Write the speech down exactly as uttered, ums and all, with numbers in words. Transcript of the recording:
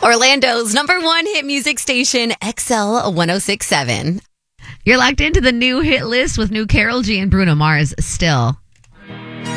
Orlando's number one hit music station, X L one oh six point seven. You're locked into the new hit list with new Karol G and Bruno Mars, Still.